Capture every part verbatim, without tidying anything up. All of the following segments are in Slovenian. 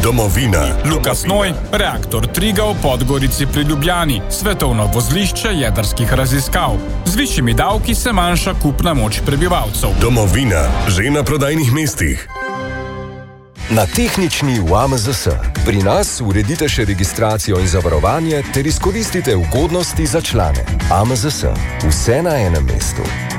Domovina. Luka Snoj, reaktor Triglav v Podgorici pri Ljubljani, svetovno vozlišče jedrskih raziskav. Z višjimi davki se manjša kupna moč prebivalcev. Domovina, že na prodajnih mestih. Na tehnični v A M Z S. Pri nas uredite še registracijo in zavarovanje ter izkoristite ugodnosti za člane. A M Z S. Vse na enem mestu.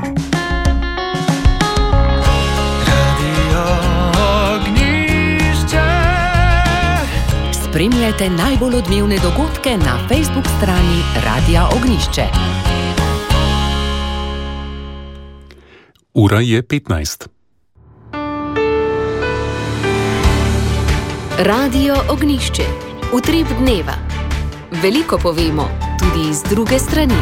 Spremljajte najbolj odmevne dogodke na Facebook strani Radia Ognjišče. Ura je petnajst. Radio Ognjišče. Utrip dneva. Veliko povemo, tudi iz druge strani.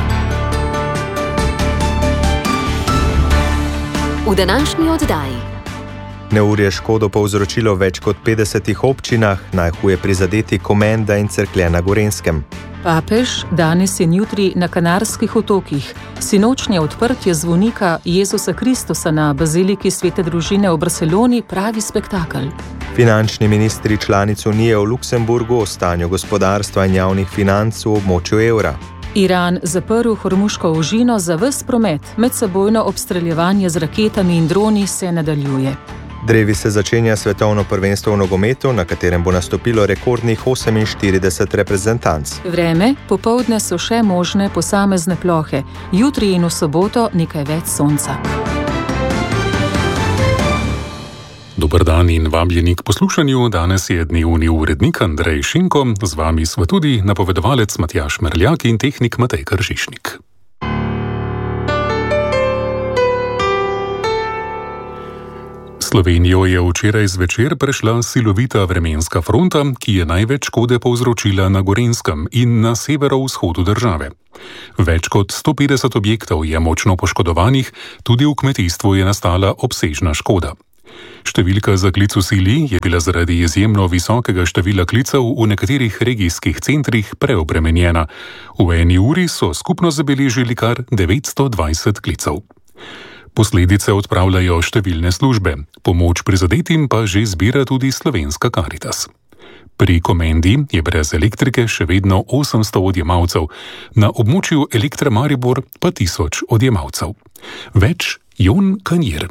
V današnji oddaji. Neurje škodo povzročilo več kot petdesetih občinah, najhuje prizadeti Komenda in Cerklje na Gorenjskem. Papež danes in jutri na Kanarskih otokih. Sinočnje odprtje zvonika Jezusa Kristusa na baziliki Svete družine v Barceloni pravi spektakel. Finančni ministri članic Unije v Luksemburgu o stanju gospodarstva in javnih financ v območju evra. Iran zaprl Hormuško ožino za ves promet, medsebojno obstreljevanje z raketami in droni se nadaljuje. Drevi se začenja svetovno prvenstvo v nogometu, na katerem bo nastopilo rekordnih oseminštirideset reprezentanc. Vreme, popoldne so še možne posamezne plohe, jutri in v soboto nekaj več sonca. Dober dan in vabljeni k poslušanju. Danes je dnevni urednik Andrej Šinko, z vami sva tudi napovedovalec Matjaž Merljak in tehnik Matej Kržišnik. Slovenijo je včeraj zvečer prešla silovita vremenska fronta, ki je največ škode povzročila na Gorenjskem in na severovzhodu države. Več kot sto petdeset objektov je močno poškodovanih, tudi v kmetijstvu je nastala obsežna škoda. Številka za klic v sili je bila zaradi izjemno visokega števila klicev v nekaterih regijskih centrih preobremenjena. V eni uri so skupno zabeležili kar devetsto dvajset klicev. Posledice odpravljajo številne službe, pomoč prizadetim pa že zbira tudi Slovenska Karitas. Pri Komendi je brez elektrike še vedno osemsto odjemalcev, na območju Elektra Maribor pa tisoč odjemalcev. Več Jon Kanjer.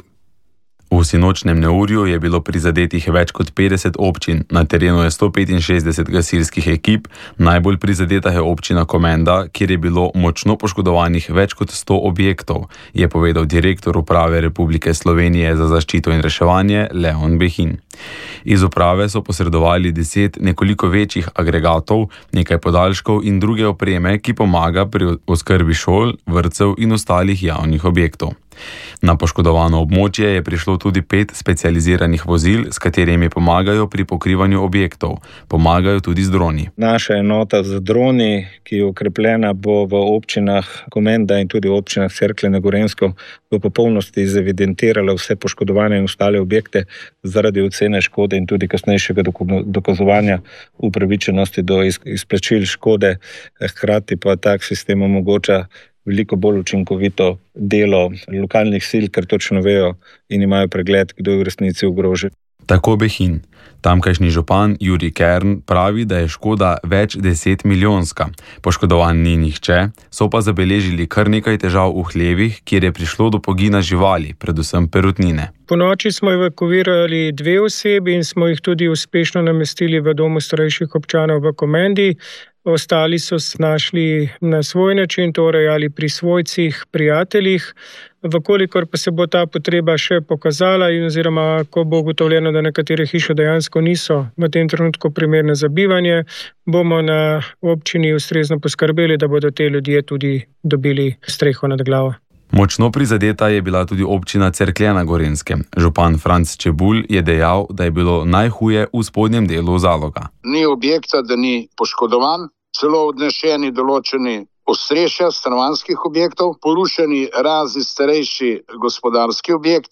V sinočnem neurju je bilo prizadetih več kot petdeset občin, na terenu je sto petinšestdeset gasilskih ekip, najbolj prizadeta je občina Komenda, kjer je bilo močno poškodovanih več kot sto objektov, je povedal direktor Uprave Republike Slovenije za zaščito in reševanje Leon Behin. Iz uprave so posredovali deset nekoliko večjih agregatov, nekaj podaljškov in druge opreme, ki pomaga pri oskrbi šol, vrtcev in ostalih javnih objektov. Na poškodovano območje je prišlo tudi pet specializiranih vozil, s katerimi pomagajo pri pokrivanju objektov. Pomagajo tudi z droni. Naša enota z droni, ki je okrepljena, bo v občinah Komenda in tudi v občinah Cerklje na Gorenjskem v popolnosti zevidentirala vse poškodovane in ostale objekte zaradi ocene škode in tudi kasnejšega dokazovanja upravičenosti do izplačil škode. Hkrati pa tak sistem omogoča veliko bolj učinkovito delo lokalnih sil, ker točno vejo in imajo pregled, kdo je v resnici ogrožen. Tako Behin. Tamkajšnji župan Jurij Kern pravi, da je škoda več deset milijonska. Poškodovan ni nihče, so pa zabeležili kar nekaj težav v hlevih, kjer je prišlo do pogina živali, predvsem perutnine. Po noči smo evakuirali dve osebi in smo jih tudi uspešno namestili v domu starejših občanov v Komendi. Ostali so se našli na svoj način, torej ali pri svojcih, prijateljih. Vkolikor pa se bo ta potreba še pokazala in oziroma ko bo ugotovljeno, da nekatere hiše dejansko niso v tem trenutku primerne za bivanje, bomo na občini ustrezno poskrbeli, da bodo te ljudje tudi dobili streho nad glavo. Močno prizadeta je bila tudi občina Cerklje na Gorenjskem. Župan Franc Čebulj je dejal, da je bilo najhuje v spodnjem delu Zaloga. Ni objekta, da ni poškodovan, celo odnešeni določeni ostrešja stanovanjskih objektov, porušeni razni starejši gospodarski objekti,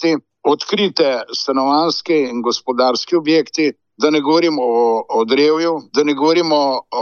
odkrite stanovanjske in gospodarske objekti, da ne govorimo o, o drevju, da ne govorimo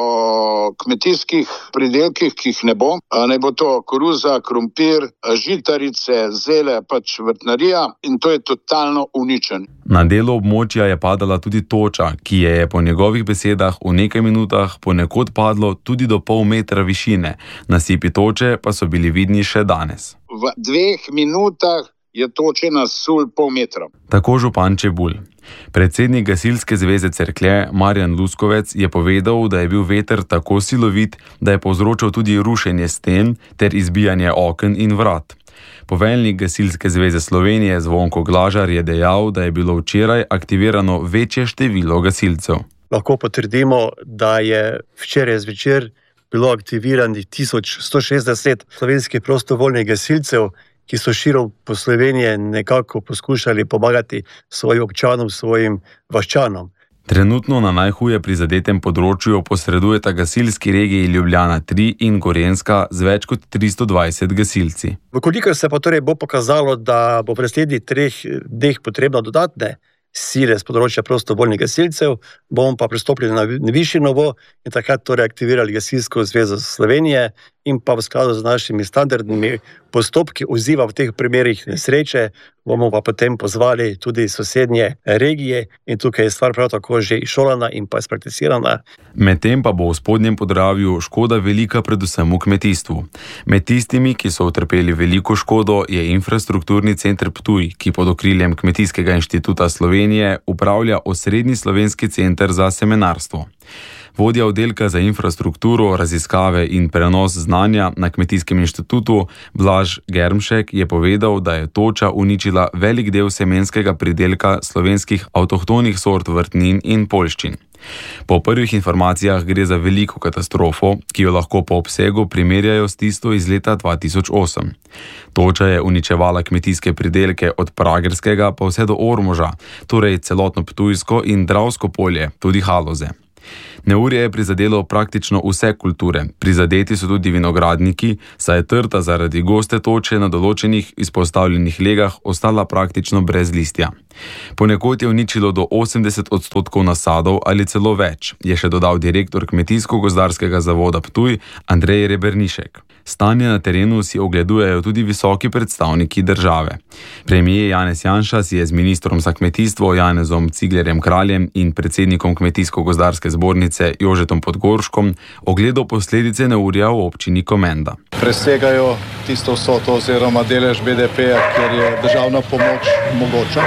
o kmetijskih pridelkih, ki jih ne bo. Ne bo to koruza, krompir, žitarice, zele, pač vrtnarija in to je totalno uničen. Na delu območja je padala tudi toča, ki je po njegovih besedah v nekaj minutah ponekod padlo tudi do pol metra višine. Nasipi toče pa so bili vidni še danes. V dveh minutah je toče nasul pol metra. Tako župan Čebulj. Predsednik Gasilske zveze Cerklje Marjan Luskovec je povedal, da je bil veter tako silovit, da je povzročal tudi rušenje sten ter izbijanje oken in vrat. Poveljnik Gasilske zveze Slovenije Zvonko Glažar je dejal, da je bilo včeraj aktivirano večje število gasilcev. Lahko potrdimo, da je včeraj zvečer bilo aktiviranih tisoč sto šestdeset slovenskih prostovoljnih gasilcev, ki so širom po Sloveniji nekako poskušali pomagati svojim občanom, svojim vaščanom. Trenutno na najhuje prizadetem področju posredujeta gasilski regiji Ljubljana tri in Gorenjska z več kot tristo dvajset gasilci. Vkolikor se pa torej bo pokazalo, da bo v naslednjih treh dneh potrebno dodatne sile z področja prostovoljnih gasilcev, bomo pa pristopili na višji nivo in takrat torej aktivirali Gasilsko zvezo Slovenije in pa v skladu z našimi standardnimi postopki odziva v teh primerih nesreče, bomo pa potem pozvali tudi sosednje regije in tukaj je stvar prav tako že izšolana in pa sprakticirana. Medtem pa bo v Spodnjem Podravju škoda velika predvsem v kmetijstvu. Med tistimi, ki so utrpeli veliko škodo, je infrastrukturni center Ptuj, ki pod okriljem Kmetijskega inštituta Slovenije upravlja osrednji slovenski center za semenarstvo. Vodja oddelka za infrastrukturo, raziskave in prenos znanja na Kmetijskem inštitutu Blaž Germšek je povedal, da je toča uničila velik del semenskega pridelka slovenskih avtohtonih sort vrtnin in poljščin. Po prvih informacijah gre za veliko katastrofo, ki jo lahko po obsegu primerjajo s tisto iz leta dva tisoč osem. Toča je uničevala kmetijske pridelke od Pragerskega pa vse do Ormoža, torej celotno Ptujsko in Dravsko polje, tudi Haloze. Neurje je prizadelo praktično vse kulture, prizadeti so tudi vinogradniki, saj je trta zaradi goste toče na določenih izpostavljenih legah ostala praktično brez listja. Ponekod je uničilo do osemdeset odstotkov nasadov ali celo več, je še dodal direktor Kmetijsko-gozdarskega zavoda Ptuj Andrej Rebernišek. Stanje na terenu si ogledujejo tudi visoki predstavniki države. Premier Janez Janša si je z ministrom za kmetijstvo Janezom Ciglerjem Kraljem in predsednikom Kmetijsko-gozdarske zbornice Jožetom Podgorškom ogledal posledice neurja v občini Komenda. Presegajo tisto vsoto oziroma delež B D P-ja, kjer je državna pomoč mogoča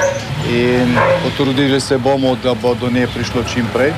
in potrudili se bomo, da bo do nje prišlo čim prej.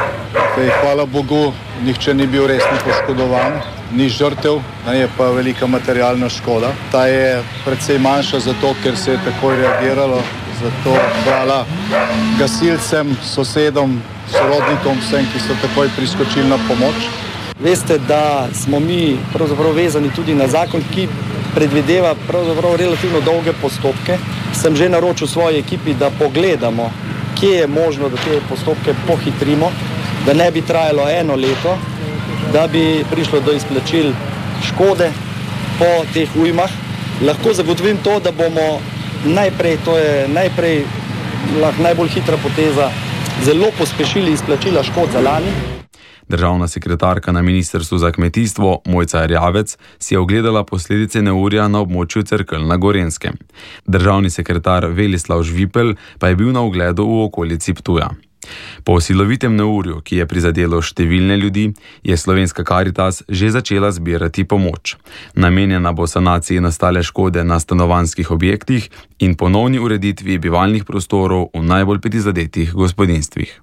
Hvala Bogu, nihče ni bil resno poškodovan, ni žrtev, je pa velika materialna škoda. Ta je precej manjša zato, ker se je takoj reagiralo, zato brala gasilcem, sosedom, sorodnikom, vsem, ki so takoj priskočili na pomoč. Veste, da smo mi pravzaprav vezani tudi na zakon, ki predvideva pravzaprav relativno dolge postopke. Sem že naročil svoji ekipi, da pogledamo, kje je možno, da te postopke pohitrimo, da ne bi trajalo eno leto, da bi prišlo do izplačil škode po teh ujmah. Lahko zagotovim to, da bomo najprej, to je najprej najbolj hitra poteza, zelo pospešili izplačila škod za lani. Državna sekretarka na Ministrstvu za kmetijstvo Mojca Erjavec si je ogledala posledice neurja na območju Cerkelj na Gorenjskem. Državni sekretar Velislav Žvipel pa je bil na ogledu v okolici Ptuja. Po silovitem neurju, ki je prizadelo številne ljudi, je Slovenska Karitas že začela zbirati pomoč. Namenjena bo sanaciji nastale škode na stanovanjskih objektih in ponovni ureditvi bivalnih prostorov v najbolj prizadetih gospodinjstvih.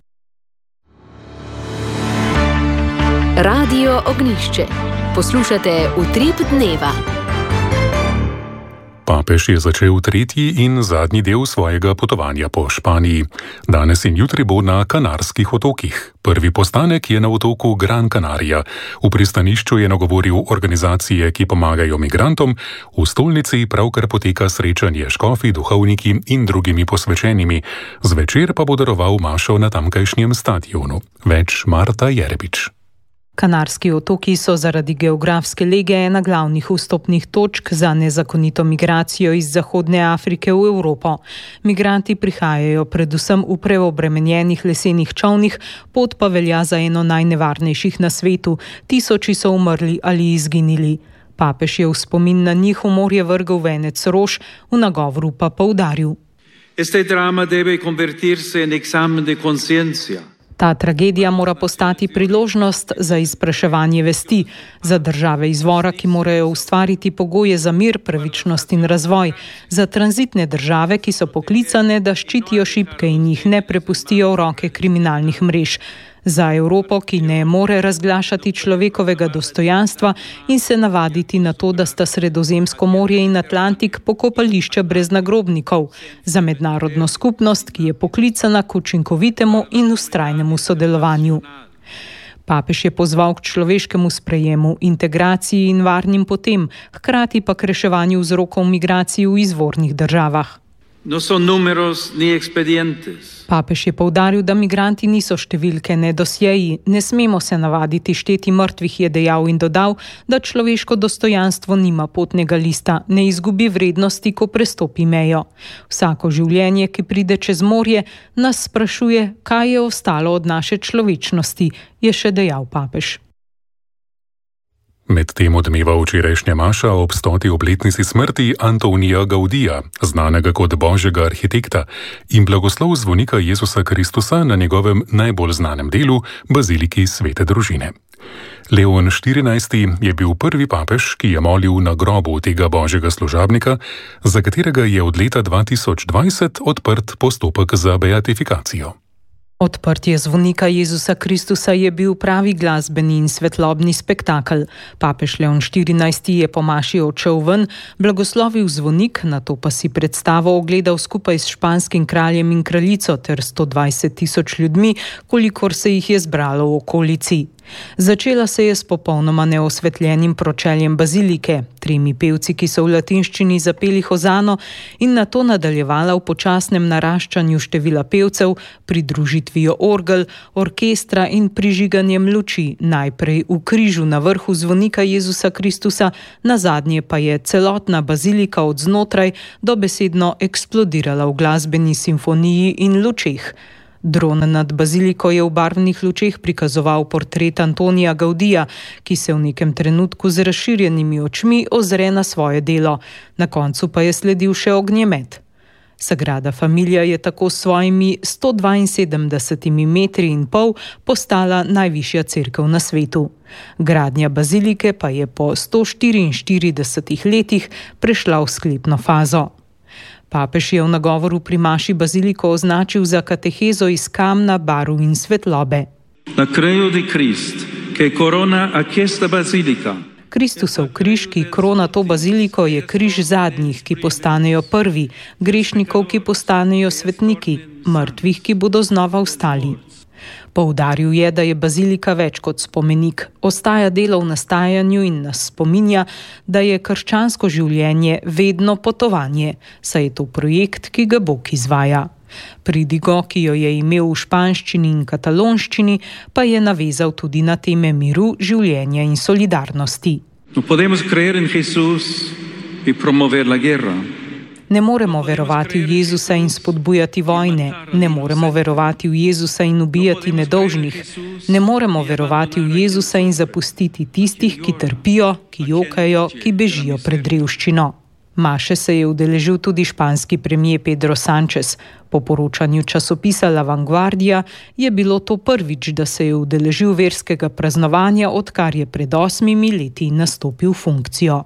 Radio Ognjišče. Poslušate Utrip dneva. Papež je začel tretji in zadnji del svojega potovanja po Španiji. Danes in jutri bo na Kanarskih otokih. Prvi postanek je na otoku Gran Canaria. V pristanišču je nagovoril organizacije, ki pomagajo migrantom. V stolnici pravkar poteka srečanje s škofi, duhovniki in drugimi posvečenimi. Zvečer pa bo daroval mašo na tamkajšnjem stadionu. Več Marta Jerebič. Kanarski otoki so zaradi geografske lege ena glavnih vstopnih točk za nezakonito migracijo iz Zahodne Afrike v Evropo. Migranti prihajajo predvsem v preobremenjenih lesenih čolnih, pot pa velja za eno najnevarnejših na svetu. Tisoči so umrli ali izginili. Papež je v spomin na njih v morje vrgel venec rož, v nagovoru pa poudaril. Este drama debe convertirse en examen de conciencia. Ta tragedija mora postati priložnost za izpraševanje vesti, za države izvora, ki morajo ustvariti pogoje za mir, pravičnost in razvoj, za tranzitne države, ki so poklicane, da ščitijo šibke in jih ne prepustijo v roke kriminalnih mrež, za Evropo, ki ne more razglašati človekovega dostojanstva in se navaditi na to, da sta Sredozemsko morje in Atlantik pokopališča brez nagrobnikov, za mednarodno skupnost, ki je poklicana k učinkovitemu in vztrajnemu sodelovanju. Papež je pozval k človeškemu sprejemu, integraciji in varnim potem, hkrati pa k reševanju vzrokov migracij v izvornih državah. No son números ni expedientes. Papež je poudaril, da migranti niso številke, ne dosjeji. Ne smemo se navaditi šteti mrtvih, je dejal in dodal, da človeško dostojanstvo nima potnega lista, ne izgubi vrednosti, ko prestopi mejo. Vsako življenje, ki pride čez morje, nas sprašuje, kaj je ostalo od naše človečnosti, je še dejal papež. Medtem odmeva včerajšnja maša ob stoti obletnici smrti Antonija Gaudija, znanega kot božjega arhitekta, in blagoslov zvonika Jezusa Kristusa na njegovem najbolj znanem delu, baziliki Svete družine. Leon štirinajsti je bil prvi papež, ki je molil na grobu tega božjega služabnika, za katerega je od leta dva tisoč dvajset odprt postopek za beatifikacijo. Odprtje zvonika Jezusa Kristusa je bil pravi glasbeni in svetlobni spektakel. Papež Leon štirinajsti je po maši odšel ven, blagoslovil zvonik, nato pa si predstavo ogledal skupaj s španskim kraljem in kraljico ter sto dvajset tisoč ljudmi, kolikor se jih je zbralo v okolici. Začela se je s popolnoma neosvetljenim pročeljem bazilike, tremi pevci, ki so v latinščini zapeli hozano, in nato nadaljevala v počasnem naraščanju števila pevcev, pridružitvijo orgel, orkestra in prižiganjem luči, najprej v križu na vrhu zvonika Jezusa Kristusa, nazadnje pa je celotna bazilika od znotraj dobesedno eksplodirala v glasbeni simfoniji in lučeh. Dron nad baziliko je v barvnih lučeh prikazoval portret Antonija Gaudija, ki se v nekem trenutku z razširjenimi očmi ozre na svoje delo. Na koncu pa je sledil še ognjemet. Sagrada Familia je tako s svojimi sto dvainsedemdesetimi metri in pol postala najvišja cerkev na svetu. Gradnja bazilike pa je po sto štiriinštiridesetih letih prešla v sklepno fazo. Papež je v nagovoru pri maši baziliko označil za katehezo iz kamna, barv in svetlobe. Na creo de Crist, que corona aquesta basilica. Kristusov križ, ki krona to baziliko, je križ zadnjih, ki postanejo prvi, grešnikov, ki postanejo svetniki, mrtvih, ki bodo znova vstali. Poudaril je, da je bazilika več kot spomenik, ostaja delo v nastajanju in nas spominja, da je krščansko življenje vedno potovanje, saj je to projekt, ki ga Bog izvaja. Pridigo, ki jo je imel v španščini in katalonščini, pa je navezal tudi na teme miru, življenja in solidarnosti. No podemos creer en Jesús y promover la guerra. Ne moremo verovati v Jezusa in spodbujati vojne, ne moremo verovati v Jezusa in ubijati nedolžnih, ne moremo verovati v Jezusa in zapustiti tistih, ki trpijo, ki jokajo, ki bežijo pred revščino. Maše se je udeležil tudi španski premier Pedro Sánchez. Po poročanju časopisa La Vanguardia je bilo to prvič, da se je udeležil verskega praznovanja, odkar je pred osmimi leti nastopil funkcijo.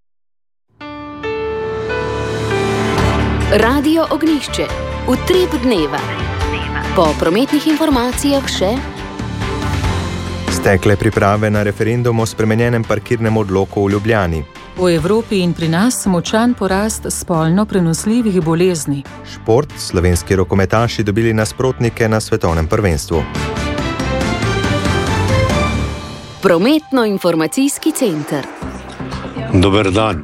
Radio Ognjišče, utrip dneva. Po prometnih informacijah še stekle priprave na referendum o spremenjenem parkirnem odloku v Ljubljani. V Evropi in pri nas močan porast spolno prenosljivih bolezni. Šport, slovenski rokometaši dobili nasprotnike na svetovnem prvenstvu. Prometno-informacijski center. Dober dan.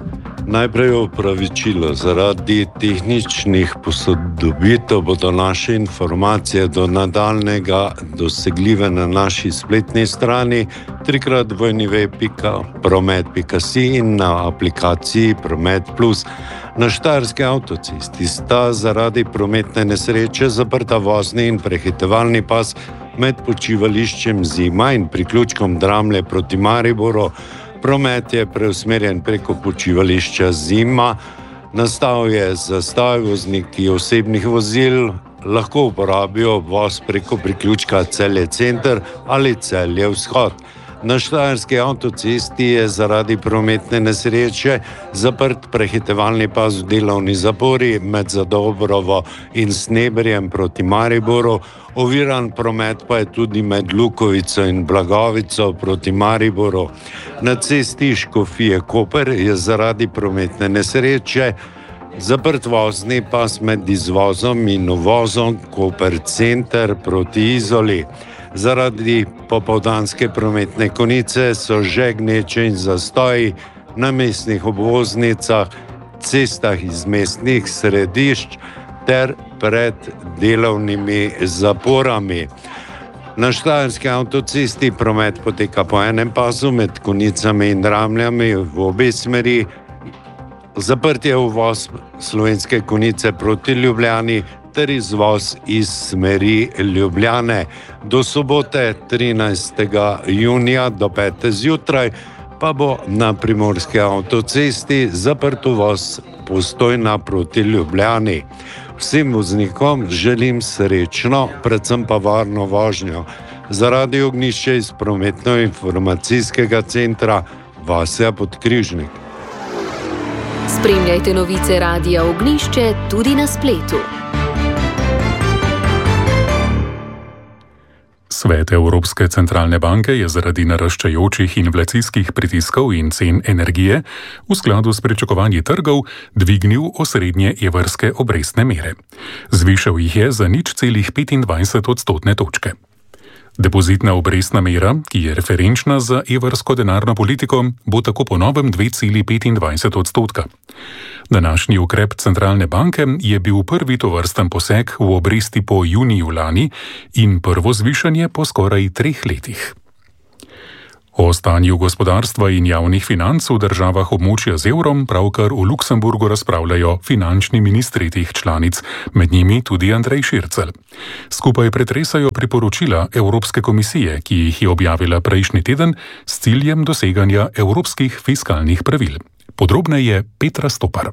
Najprej opravičilo. Zaradi tehničnih posodobitev bodo naše informacije do nadaljnega dosegljive na naši spletni strani trikrat w w w pika promet pika si in na aplikaciji Promet Plus. Na Štajerski avtocesti sta zaradi prometne nesreče zaprta vozni in prehitevalni pas med počivališčem Zima in priključkom Dramlje proti Mariboru. Promet je preusmerjen preko počivališča Zima. Nastal je zastoj, vozniki osebnih vozil lahko uporabijo voz preko priključka Celje Center ali Celje Vzhod. Na Štajerski avtocesti je zaradi prometne nesreče zaprt prehitevalni pas v delovni zapori med Zadobrovo in Sneberjem proti Mariboru. Oviran promet pa je tudi med Lukovico in Blagovico proti Mariboru. Na cesti Škofije Koper je zaradi prometne nesreče zaprt vozni pas med izvozom in uvozom Koper Center proti Izoli. Zaradi popoldanske prometne konice so že gneče in zastoji na mestnih obvoznicah, cestah iz mestnih središč ter pred delovnimi zaporami. Na Štajerski avtocesti promet poteka po enem pasu med Konicami in Dramljami v obe smeri. Zaprt je uvoz Slovenske Konice proti Ljubljani ter izvoz iz smeri Ljubljane. Do sobote trinajstega junija do pete zjutraj pa bo na Primorski avtocesti zaprt uvoz Postojna proti Ljubljani. Vsem voznikom želim srečno, predvsem pa varno vožnjo. Zaradi ognjišča iz prometno-informacijskega centra Vasja Podkrižnik. Spremljajte novice Radia Ognjišče tudi na spletu. Svet Evropske centralne banke je zaradi naraščajočih inflacijskih pritiskov in cen energije v skladu s pričakovanji trgov dvignil osrednje evrske obrestne mere. Zvišal jih je za nič celih petindvajset odstotne točke. Depozitna obrestna mera, ki je referenčna za evrsko denarno politiko, bo tako po novem dve celih petindvajset odstotka. Današnji ukrep centralne banke je bil prvi tovrsten poseg v obresti po juniju lani in prvo zvišanje po skoraj treh letih. O stanju gospodarstva in javnih financ v državah območja z evrom pravkar v Luksemburgu razpravljajo finančni ministri teh članic, med njimi tudi Andrej Šircelj. Skupaj pretresajo priporočila Evropske komisije, ki jih je objavila prejšnji teden s ciljem doseganja evropskih fiskalnih pravil. Podrobneje Petra Stopar.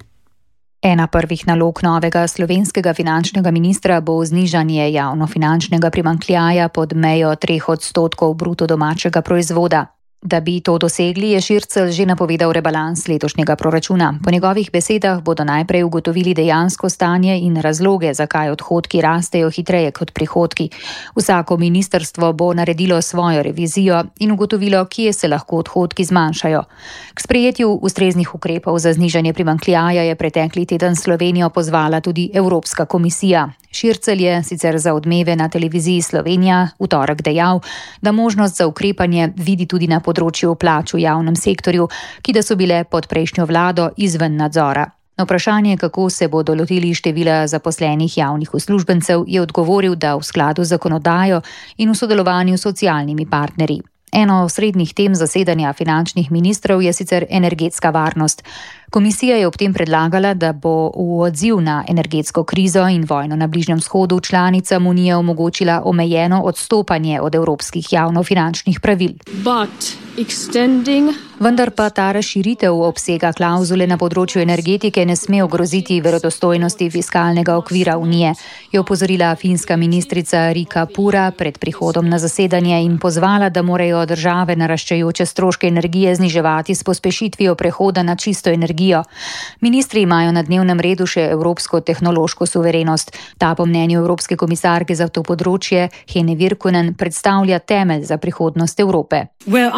Ena prvih nalog novega slovenskega finančnega ministra bo znižanje javnofinančnega primanjkljaja pod mejo treh odstotkov bruto domačega proizvoda. Da bi to dosegli, je Šircelj že napovedal rebalans letošnjega proračuna. Po njegovih besedah bodo najprej ugotovili dejansko stanje in razloge, zakaj odhodki rastejo hitreje kot prihodki. Vsako ministrstvo bo naredilo svojo revizijo in ugotovilo, kje se lahko odhodki zmanjšajo. K sprejetju ustreznih ukrepov za znižanje primanjkljaja je pretekli teden Slovenijo pozvala tudi Evropska komisija. Šircelj je sicer za Odmeve na televiziji Slovenija v torek dejal, da možnost za ukrepanje vidi tudi na področju plač v javnem sektorju, ki da so bile pod prejšnjo vlado izven nadzora. Na vprašanje, kako se bodo lotili števila zaposlenih javnih uslužbencev, je odgovoril, da v skladu z zakonodajo in v sodelovanju s socialnimi partnerji. Eno osrednjih tem zasedanja finančnih ministrov je sicer energetska varnost. Komisija je ob tem predlagala, da bo v odziv na energetsko krizo in vojno na Bližnjem vzhodu članicam Unije omogočila omejeno odstopanje od evropskih javnofinančnih pravil. But extending... Vendar pa ta razširitev obsega klavzule na področju energetike ne sme ogroziti verodostojnosti fiskalnega okvira Unije, je opozorila finska ministrica Rika Pura pred prihodom na zasedanje in pozvala, da morajo države naraščajoče stroške energije zniževati s pospešitvijo prehoda na čisto energijo. Ministri imajo na dnevnem redu še evropsko tehnološko suverenost. Ta po mnenju Evropske komisarke za to področje Hene Virkunen predstavlja temelj za prihodnost Evrope.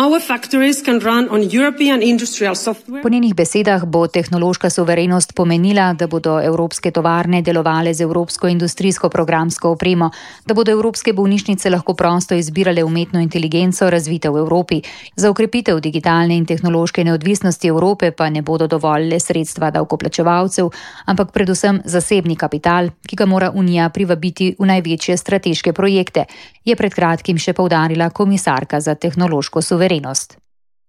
Po njenih besedah bo tehnološka suverenost pomenila, da bodo evropske tovarne delovale z evropsko industrijsko programsko opremo, da bodo evropske bolnišnice lahko prosto izbirale umetno inteligenco razvite v Evropi. Za okrepitev digitalne in tehnološke neodvisnosti Evrope pa ne bodo dovolj dovolj le sredstva davkoplačevalcev, ampak predvsem zasebni kapital, ki ga mora Unija privabiti v največje strateške projekte, je pred kratkim še poudarila komisarka za tehnološko suverenost.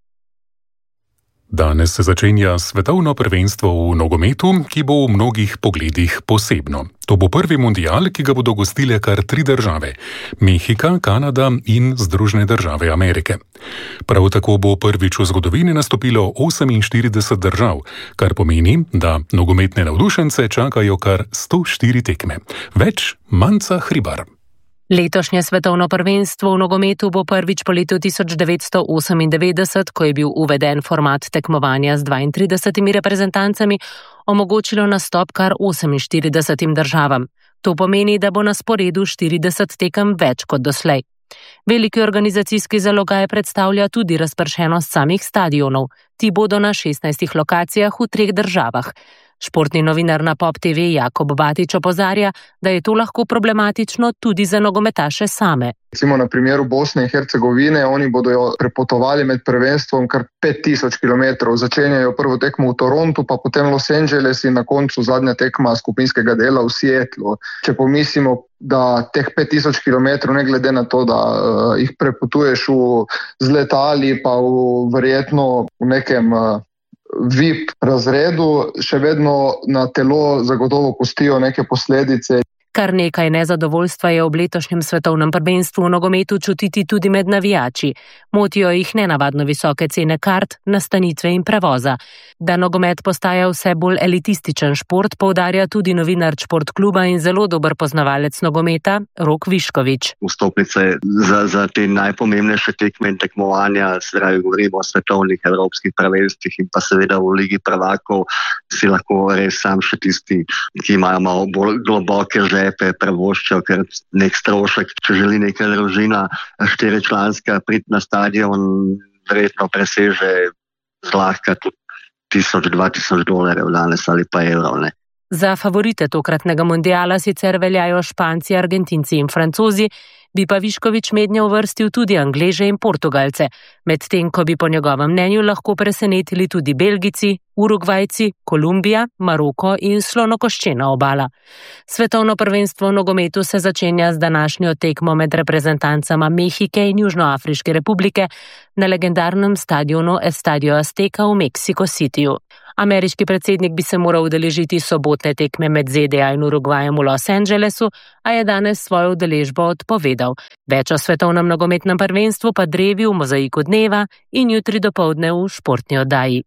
Danes se začenja svetovno prvenstvo v nogometu, ki bo v mnogih pogledih posebno. To bo prvi mundial, ki ga bodo gostile kar tri države: Mehika, Kanada in Združene države Amerike. Prav tako bo prvič v zgodovini nastopilo oseminštirideset držav, kar pomeni, da nogometne navdušence čakajo kar sto štiri tekme. Več Manca Hribar. Letošnje svetovno prvenstvo v nogometu bo prvič po letu tisoč devetsto osemindevetdeset, ko je bil uveden format tekmovanja z dvaintridesetimi reprezentancami, omogočilo nastop kar oseminštiridesetim državam. To pomeni, da bo na sporedu štirideset tekem več kot doslej. Veliki organizacijski zalogaj predstavlja tudi razpršenost samih stadionov. Ti bodo na šestnajstih lokacijah v treh državah. Športni novinar na Pop T V Jakob Batič opozarja, da je to lahko problematično tudi za nogometaše same. Recimo na primeru Bosne in Hercegovine, oni bodo prepotovali med prvenstvom kar pet tisoč kilometrov. Začenjajo prvo tekmo v Torontu, pa potem Los Angeles in na koncu zadnja tekma skupinskega dela v Seattlu. Če pomislimo, da teh pet tisoč kilometrov, ne glede na to, da uh, jih prepotuješ v, z letali, pa v, verjetno v nekem uh, V I P razredu, še vedno na telo zagotovo pustijo neke posledice. Kar nekaj nezadovoljstva je ob letošnjem svetovnem prvenstvu v nogometu čutiti tudi med navijači. Motijo jih nenavadno visoke cene kart, nastanitve in prevoza. Da nogomet postaja vse bolj elitističen šport, poudarja tudi novinar Šport kluba in zelo dober poznavalec nogometa Rok Višković. Vstopnice za, za te najpomembnejše tekme in tekmovanja, zdaj govorimo o svetovnih evropskih prvenstvih in pa seveda v Ligi prvakov, si lahko res sam še tisti, ki imajo malo bolj globoke žepe, prevoščajo, ker nek strošek, če želi neka družina štiričlanska priti na stadion, verjetno preseže zlahka tudi tisoč, dva tisoč dolarjev danes ali pa evrov. Ne. Za favorite tokratnega mundiala sicer veljajo Španci, Argentinci in Francozi, bi pa Višković mednje uvrstil tudi Angleže in Portugalce, medtem ko bi po njegovem mnenju lahko presenetili tudi Belgijci, Urugvajci, Kolumbija, Maroko in Slonokoščena obala. Svetovno prvenstvo v nogometu se začenja z današnjo tekmo med reprezentancama Mehike in Južnoafriške republike na legendarnem stadionu Estadio Azteca v Mexico Cityju. Ameriški predsednik bi se moral udeležiti sobotne tekme med Z D A in Urugvajem v Los Angelesu, a je danes svojo udeležbo odpovedal. Več o svetovnem nogometnem prvenstvu pa drevi v Mozaiku dneva in jutri dopoldne v športni oddaji.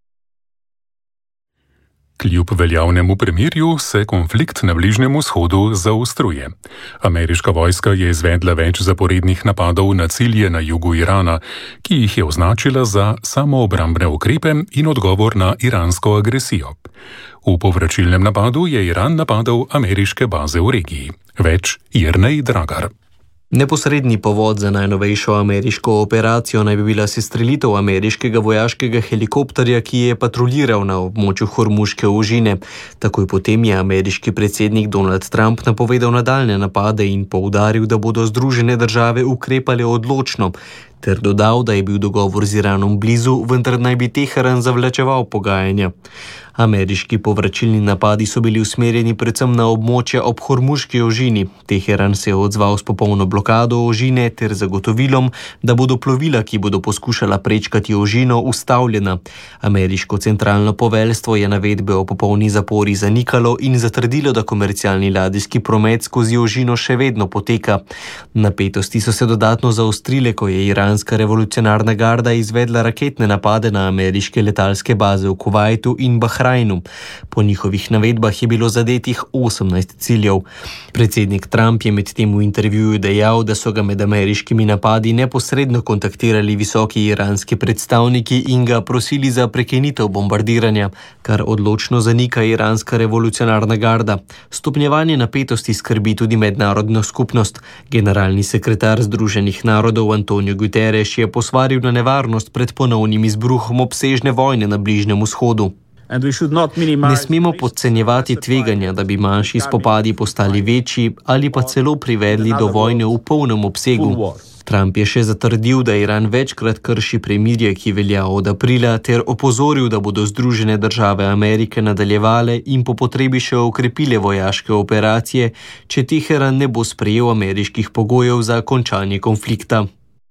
Kljub veljavnemu premirju se konflikt na Bližnjem vzhodu zaostruje. Ameriška vojska je izvedla več zaporednih napadov na cilje na jugu Irana, ki jih je označila za samoobrambne ukrepe in odgovor na iransko agresijo. V povračilnem napadu je Iran napadal ameriške baze v regiji. Več Jernej Dragar. Neposredni povod za najnovejšo ameriško operacijo naj bi bila sestrelitev ameriškega vojaškega helikopterja, ki je patruljiral na območju Hormuške ožine. Takoj potem je ameriški predsednik Donald Trump napovedal nadaljne napade in poudaril, da bodo Združene države ukrepale odločno, ter dodal, da je bil dogovor z Iranom blizu, vendar naj bi Teheran zavlačeval pogajanja. Ameriški povračilni napadi so bili usmerjeni predvsem na območja ob Hormuški ožini. Teheran se je odzval s popolno blokado ožine ter zagotovilom, da bodo plovila, ki bodo poskušala prečkati ožino, ustavljena. Ameriško centralno poveljstvo je navedbe o popolni zapori zanikalo in zatrdilo, da komercialni ladijski promet skozi ožino še vedno poteka. Napetosti so se dodatno zaostrile, ko je iranska revolucionarna garda izvedla raketne napade na ameriške letalske baze v Kuvajtu in Bahrajnu. Po njihovih navedbah je bilo zadetih osemnajst ciljev. Predsednik Trump je medtem v intervjuju dejal, da so ga med ameriškimi napadi neposredno kontaktirali visoki iranski predstavniki in ga prosili za prekinitev bombardiranja, kar odločno zanika iranska revolucionarna garda. Stopnjevanje napetosti skrbi tudi mednarodno skupnost. Generalni sekretar Združenih narodov Antonio Guterres je posvaril na nevarnost pred ponovnim izbruhom obsežne vojne na Bližnjem vzhodu. Ne smemo podcenjevati tveganja, da bi manjši spopadi postali večji ali pa celo privedli do vojne v polnem obsegu. Trump je še zatrdil, da Iran večkrat krši premirje, ki velja od aprila, ter opozoril, da bodo Združene države Amerike nadaljevale in po potrebi še okrepile vojaške operacije, če Teheran ne bo sprejel ameriških pogojev za končanje konflikta.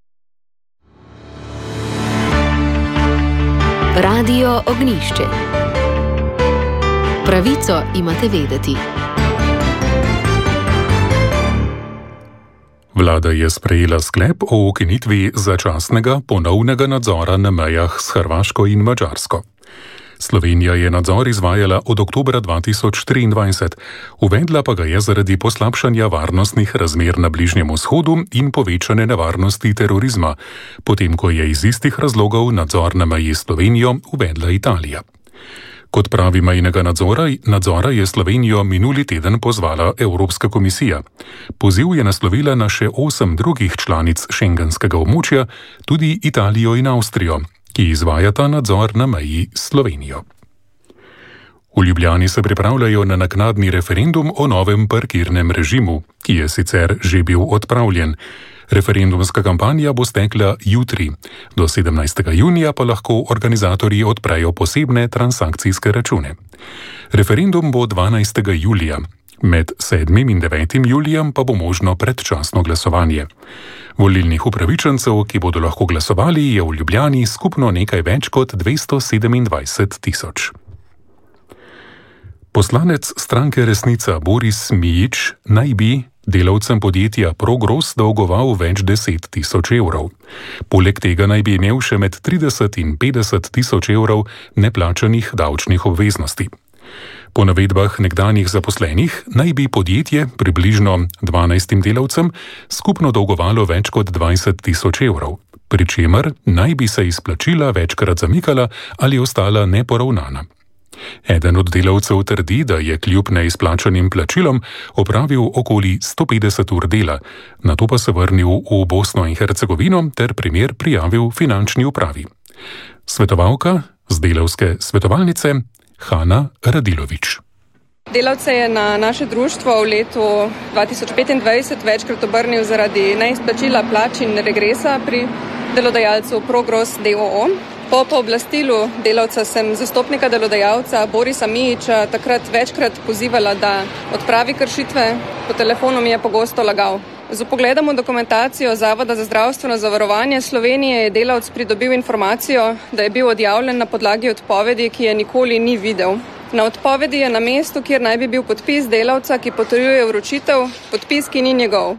Radio Ognišče. Pravico imate vedeti. Vlada je sprejela sklep o ukinitvi začasnega ponovnega nadzora na mejah s Hrvaško in Madžarsko. Slovenija je nadzor izvajala od oktobra dva tisoč triindvajset, uvedla pa ga je zaradi poslabšanja varnostnih razmer na Bližnjem vzhodu in povečane nevarnosti terorizma, potem ko je iz istih razlogov nadzor na meji s Slovenijo uvedla Italija. Kot pravi mejnega nadzora, nadzora je Slovenijo minuli teden pozvala Evropska komisija. Poziv je naslovila na še osem drugih članic šengenskega območja, tudi Italijo in Avstrijo, ki izvajata nadzor na meji s Slovenijo. V Ljubljani se pripravljajo na naknadni referendum o novem parkirnem režimu, ki je sicer že bil odpravljen. Referendumska kampanja bo stekla jutri. Do sedemnajstega junija pa lahko organizatorji odprejo posebne transakcijske račune. Referendum bo dvanajstega julija. Med sedmim in devetim julijem pa bo možno predčasno glasovanje. Volilnih upravičencev, ki bodo lahko glasovali, je v Ljubljani skupno nekaj več kot dvesto sedemindvajset tisoč. Poslanec stranke Resnica Boris Mijić naj bi delavcem podjetja Progros dolgoval več deset tisoč evrov. Poleg tega naj bi imel še med trideset in petdeset tisoč evrov neplačanih davčnih obveznosti. Po navedbah nekdanjih zaposlenih naj bi podjetje približno dvanajstim delavcem skupno dolgovalo več kot dvajset tisoč evrov, pri čemer naj bi se izplačila večkrat zamikala ali ostala neporavnana. Eden od delavcev trdi, da je kljub neizplačanim plačilom opravil okoli sto petdeset ur dela, nato pa se vrnil v Bosno in Hercegovino ter primer prijavil finančni upravi. Svetovalka z delavske svetovalnice Hana Radilović. Delavce je na naše društvo v letu dva tisoč petindvajset večkrat obrnil zaradi neizplačila plač in regresa pri delodajalcu Progros d. o. o. Po pooblastilu delavca sem zastopnika delodajalca Borisa Mijića takrat večkrat pozivala, da odpravi kršitve. Po telefonu mi je pogosto lagal. Z vpogledom v dokumentacijo Zavoda za zdravstveno zavarovanje Slovenije je delavec pridobil informacijo, da je bil odjavljen na podlagi odpovedi, ki je nikoli ni videl. Na odpovedi je na mestu, kjer naj bi bil podpis delavca, ki potrjuje vročitev, podpis, ki ni njegov.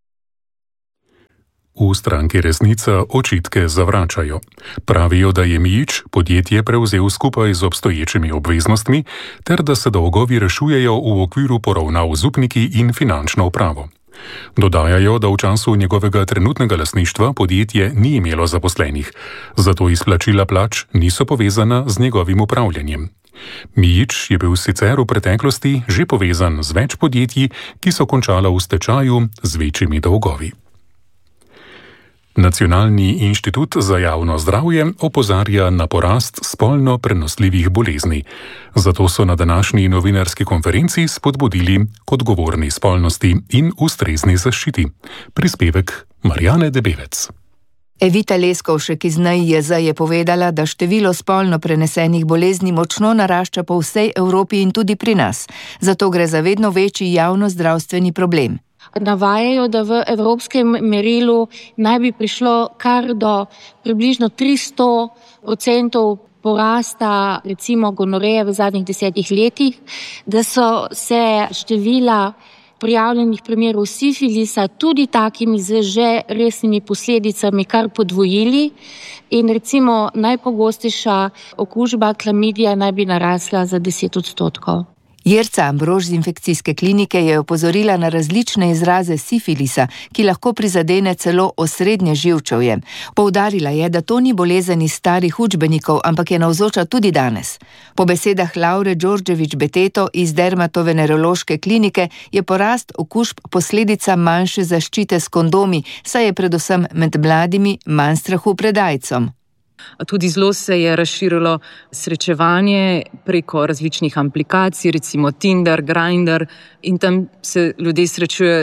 V stranki Resnica očitke zavračajo. Pravijo, da je Mijić podjetje prevzel skupaj z obstoječimi obveznostmi ter da se dolgovi rešujejo v okviru poravnav z upniki in finančno upravo. Dodajajo, da v času njegovega trenutnega lastništva podjetje ni imelo zaposlenih, zato izplačila plač niso povezana z njegovim upravljanjem. Mijić je bil sicer v preteklosti že povezan z več podjetji, ki so končala v stečaju z večjimi dolgovi. Nacionalni inštitut za javno zdravje opozarja na porast spolno prenosljivih bolezni. Zato so na današnji novinarski konferenci spodbudili k odgovorni spolnosti in ustrezni zaščiti. Prispevek Marjane Debevec. Evita Leskovšek iz N I J Z je povedala, da število spolno prenesenih bolezni močno narašča po vsej Evropi in tudi pri nas. Zato gre za vedno večji javnozdravstveni problem. Navajajo, da v evropskem merilu naj bi prišlo kar do približno tristo odstotkov porasta recimo gonoreje v zadnjih desetih letih, da so se števila prijavljenih primerov sifilisa tudi takimi z že resnimi posledicami kar podvojili in recimo najpogostejša okužba klamidija naj bi narasla za deset odstotkov. Jerca Ambrož z infekcijske klinike je opozorila na različne izraze sifilisa, ki lahko prizadene celo osrednje živčevje. Poudarila je, da to ni bolezen iz starih učbenikov, ampak je navzoča tudi danes. Po besedah Laure Đorđević-Beteto iz dermatovenerološke klinike je porast okužb posledica manjše zaščite s kondomi, saj je predvsem med mladimi manj strahu pred aidsom. Tudi zelo se je razširilo srečevanje preko različnih aplikacij, recimo Tinder, Grindr, in tam se ljudje srečujejo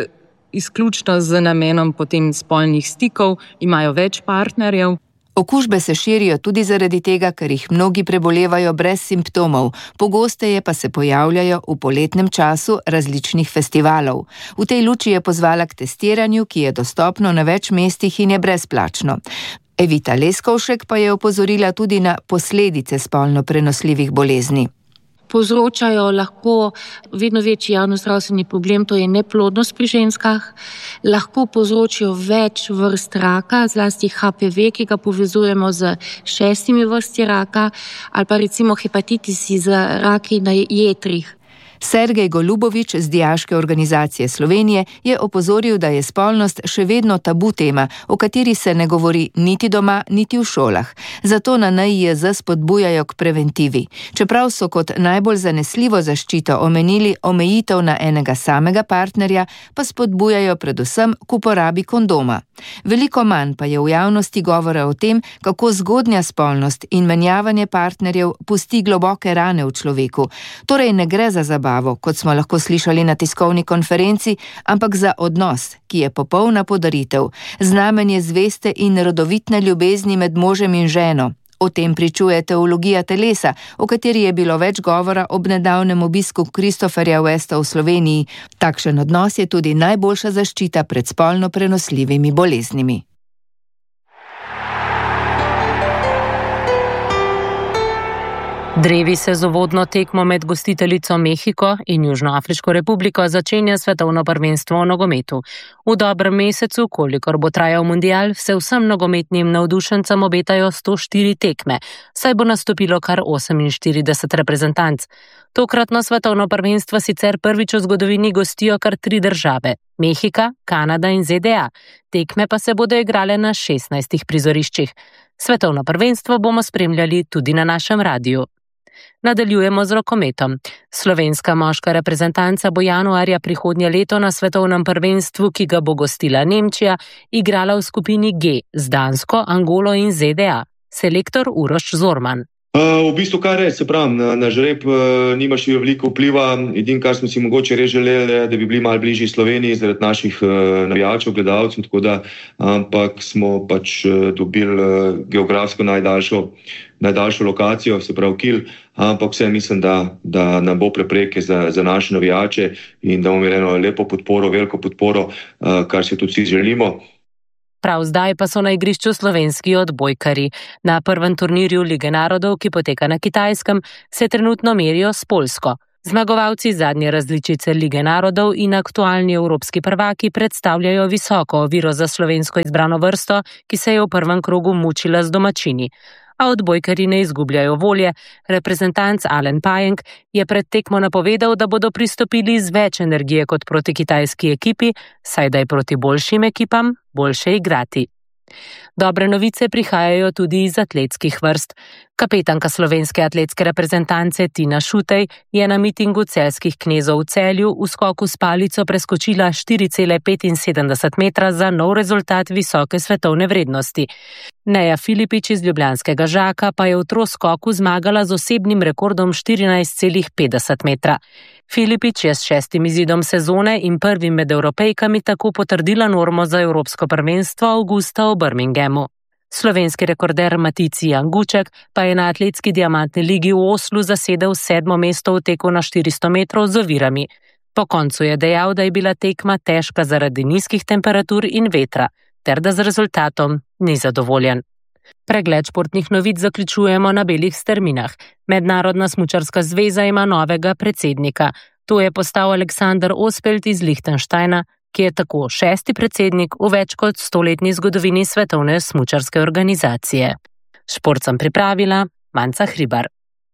izključno z namenom potem spolnih stikov, imajo več partnerjev. Okužbe se širijo tudi zaradi tega, ker jih mnogi prebolevajo brez simptomov, pogosteje pa se pojavljajo v poletnem času različnih festivalov. V tej luči je pozvala k testiranju, ki je dostopno na več mestih in je brezplačno. Evita Leskovšek pa je opozorila tudi na posledice spolno prenosljivih bolezni. Povzročajo lahko vedno večji javnozdravstveni problem, to je neplodnost pri ženskah, lahko povzročijo več vrst raka, zlasti H P V, ki ga povezujemo z šestimi vrsti raka, ali pa recimo hepatitisi z raki na jetrih. Sergej Golubovič z Dijaške organizacije Slovenije je opozoril, da je spolnost še vedno tabu tema, o kateri se ne govori niti doma, niti v šolah. Zato na N I J Z spodbujajo k preventivi. Čeprav so kot najbolj zanesljivo zaščito omenili omejitev na enega samega partnerja, pa spodbujajo predvsem k uporabi kondoma. Veliko manj pa je v javnosti govora o tem, kako zgodnja spolnost in menjavanje partnerjev pusti globoke rane v človeku. Torej ne gre za zabavo, kot smo lahko slišali na tiskovni konferenci, ampak za odnos, ki je popolna podaritev, znamenje zveste in rodovitne ljubezni med možem in ženo. O tem pričuje teologija telesa, o kateri je bilo več govora ob nedavnem obisku Christopherja Westa v Sloveniji. Takšen odnos je tudi najboljša zaščita pred spolno prenosljivimi boleznimi. Drevi se z uvodno tekmo med gostiteljico Mehiko in Južnoafriško republiko začenja svetovno prvenstvo v nogometu. V dobrem mesecu, kolikor bo trajal mundial, se vsem nogometnim navdušencem obetajo sto štiri tekme, saj bo nastopilo kar oseminštirideset reprezentanc. Tokratno svetovno prvenstvo sicer prvič v zgodovini gostijo kar tri države: Mehika, Kanada in Z D A. Tekme pa se bodo igrale na šestnajstih prizoriščih. Svetovno prvenstvo bomo spremljali tudi na našem radiju. Nadaljujemo z rokometom. Slovenska moška reprezentanca bo januarja prihodnje leto na svetovnem prvenstvu, ki ga bo gostila Nemčija, igrala v skupini G z Dansko, Angolo in Z D A. Selektor Uroš Zorman. Uh, v bistvu kar res, se pravi, na, na žreb uh, nimaš veliko vpliva. Edino, kar smo si mogoče res želeli, da bi bili malo bližji Sloveniji zaradi naših uh, navijačev, gledalcev, tako da, ampak smo pač uh, dobili uh, geografsko najdaljšo, najdaljšo lokacijo, se pravi Kil, ampak vse mislim, da, da nam bo prepreke za, za naše navijače in da bomo imeli eno lepo podporo, veliko podporo, uh, kar se tudi vsi želimo. Prav zdaj pa so na igrišču slovenski odbojkarji. Na prvem turnirju Lige narodov, ki poteka na Kitajskem, se trenutno merijo s Poljsko. Zmagovalci zadnje različice Lige narodov in aktualni evropski prvaki predstavljajo visoko oviro za slovensko izbrano vrsto, ki se je v prvem krogu mučila z domačini. A odbojkarji ne izgubljajo volje. Reprezentanc Alen Pajenk je pred tekmo napovedal, da bodo pristopili z več energije kot proti kitajski ekipi, saj da je proti boljšim ekipam boljše igrati. Dobre novice prihajajo tudi iz atletskih vrst. Kapetanka slovenske atletske reprezentance Tina Šutej je na mitingu celjskih knezov v Celju v skoku s palico preskočila štiri cele petinsedemdeset metra za nov rezultat visoke svetovne vrednosti. Neja Filipič iz ljubljanskega Žaka pa je v troskoku zmagala z osebnim rekordom štirinajst cele petdeset metra. Filipič je s šestim izidom sezone in prvim med Evropejkami tako potrdila normo za evropsko prvenstvo avgusta v Birminghamu. Slovenski rekorder Matici Janguček pa je na atletski diamantni ligi v Oslu zasedel sedmo mesto v teku na štiristo metrov z ovirami. Po koncu je dejal, da je bila tekma težka zaradi nizkih temperatur in vetra, ter da z rezultatom ni zadovoljen. Pregled športnih novic zaključujemo na belih strminah. Mednarodna smučarska zveza ima novega predsednika. To je postal Aleksander Ospelt iz Lichtensteina, ki je tako šesti predsednik v več kot stoletni zgodovini svetovne smučarske organizacije. Šport sem pripravila Manca Hribar.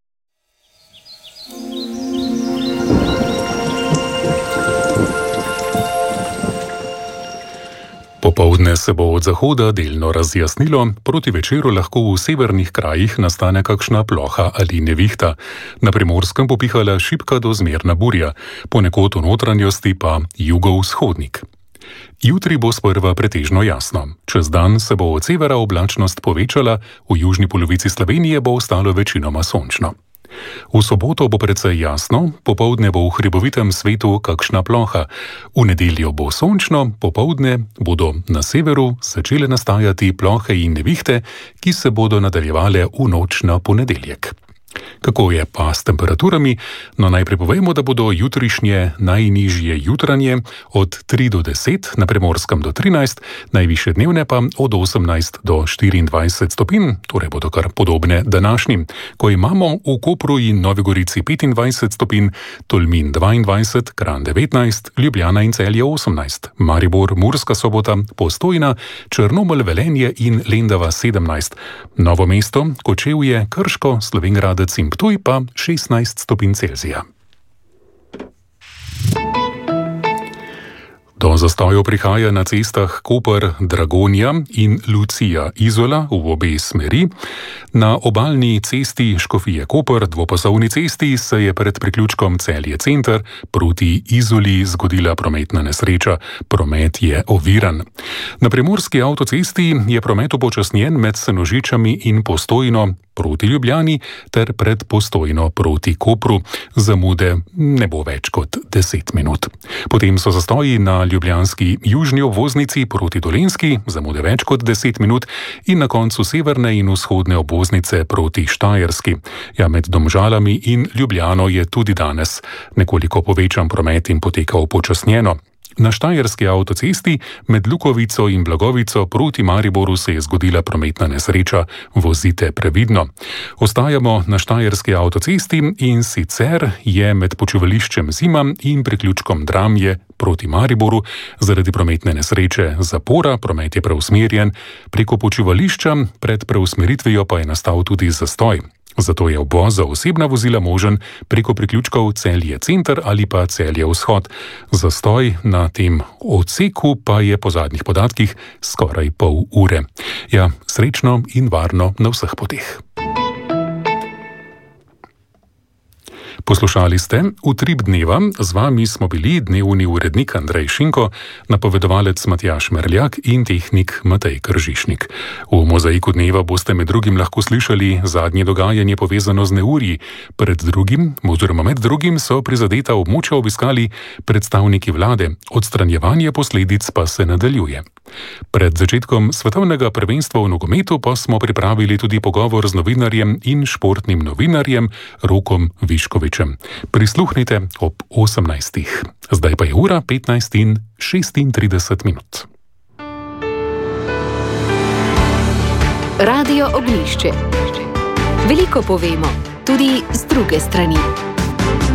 Popoldne se bo od zahoda delno razjasnilo, proti večeru lahko v severnih krajih nastane kakšna ploha ali nevihta. Na Primorskem bo pihala šibka do zmerna burja, ponekod v notranjosti pa jugovzhodnik. Jutri bo sprva pretežno jasno. Čez dan se bo od severa oblačnost povečala, v južni polovici Slovenije bo ostalo večinoma sončno. V soboto bo precej jasno, popoldne bo v hribovitem svetu kakšna ploha. V nedeljo bo sončno, popoldne bodo na severu začele nastajati plohe in nevihte, ki se bodo nadaljevale v noč na ponedeljek. Kako je pa s temperaturami? No, najprej povemo, da bodo jutrišnje najnižje jutranje od tri do deset, na Primorskem do trinajst, najvišje dnevne pa od osemnajst do štiriindvajset stopinj, torej bodo kar podobne današnjim. Ko imamo v Kopru in Novi Gorici petindvajset stopinj, Tolmin dvaindvajset, Kranj devetnajst, Ljubljana in Celje osemnajst, Maribor, Murska Sobota, Postojna, Črnomelj, Velenje in Lendava sedemnajst, Novo mesto, Kočevje, Krško, Slovenj Gradec in Ptuj pa šestnajst stopinj Celzija. Do zastojev prihaja na cestah Koper, Dragonja in Lucija Izola v obe smeri. Na obalni cesti Škofije Koper, dvopasovni cesti, se je pred priključkom Celje center proti Izoli zgodila prometna nesreča. Promet je oviran. Na primorski avtocesti je promet upočasnjen med Senožičami in Postojno proti Ljubljani ter pred Postojno proti Kopru. Zamude ne bo več kot deset minut. Potem so zastoji na ljubljanski južni obvoznici proti Dolenjski, zamude več kot deset minut, in na koncu severne in vzhodne obvoznice proti Štajerski. Ja, med Domžalami in Ljubljano je tudi danes nekoliko povečan promet in poteka upočasnjeno. Na Štajerski avtocesti med Lukovico in Blagovico proti Mariboru se je zgodila prometna nesreča, vozite previdno. Ostajamo na Štajerski avtocesti in sicer je med počivališčem Zima in priključkom Dramje proti Mariboru zaradi prometne nesreče zapora, promet je preusmerjen preko počivališča, pred preusmeritvijo pa je nastal tudi zastoj. Zato je obvoz za osebna vozila možen preko priključkov Celje center ali pa Celje vzhod. Zastoj na tem odseku pa je po zadnjih podatkih skoraj pol ure. Ja, srečno in varno na vseh poteh. Poslušali ste Utrip dneva, z vami smo bili dnevni urednik Andrej Šinko, napovedovalec Matjaž Merljak in tehnik Matej Kržišnik. V mozaiku dneva boste med drugim lahko slišali zadnje dogajanje povezano z neurji. Pred drugim, oziroma med drugim so prizadeta območja obiskali predstavniki vlade, odstranjevanje posledic pa se nadaljuje. Pred začetkom svetovnega prvenstva v nogometu pa smo pripravili tudi pogovor z novinarjem in športnim novinarjem Rokom Viškovičem. Prisluhnite ob osemnajstih. Zdaj pa je ura petnajst in šestintrideset minut. Radio Ognjišče. Veliko povemo, tudi z druge strani.